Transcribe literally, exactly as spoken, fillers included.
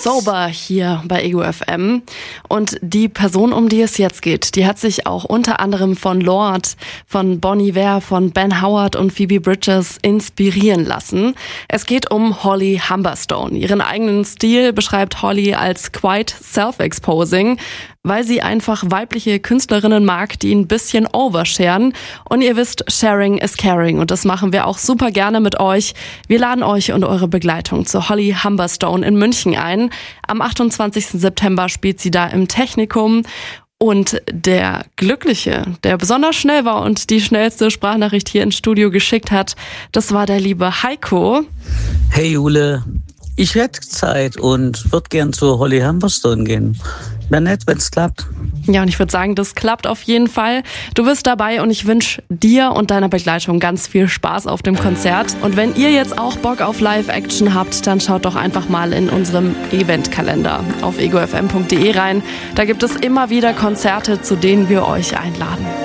Sober hier bei Ego F M. Und die Person, um die es jetzt geht, die hat sich auch unter anderem von Lorde, von Bon Iver, von Ben Howard und Phoebe Bridgers inspirieren lassen. Es geht um Holly Humberstone. Ihren eigenen Stil beschreibt Holly als quite self-exposing, weil sie einfach weibliche Künstlerinnen mag, die ein bisschen oversharen. Und ihr wisst, sharing is caring. Und das machen wir auch super gerne mit euch. Wir laden euch und eure Begleitung zu Holly Humberstone in München ein. Am achtundzwanzigsten September spielt sie da im Technikum. Und der Glückliche, der besonders schnell war und die schnellste Sprachnachricht hier ins Studio geschickt hat, das war der liebe Heiko. Hey Jule, ich hätte Zeit und würde gern zu Holly Humberstone gehen. Wäre nett, wenn es klappt. Ja, und ich würde sagen, das klappt auf jeden Fall. Du bist dabei und ich wünsche dir und deiner Begleitung ganz viel Spaß auf dem Konzert. Und wenn ihr jetzt auch Bock auf Live-Action habt, dann schaut doch einfach mal in unserem Eventkalender auf ego f m punkt d e rein. Da gibt es immer wieder Konzerte, zu denen wir euch einladen.